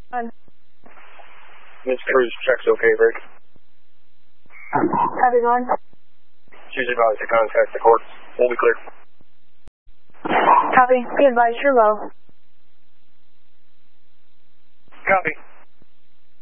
Miss Cruz, check's okay, Rick. Copy, on. She's advised to contact the court. We'll be clear. Copy. Be advised, you're low. Copy.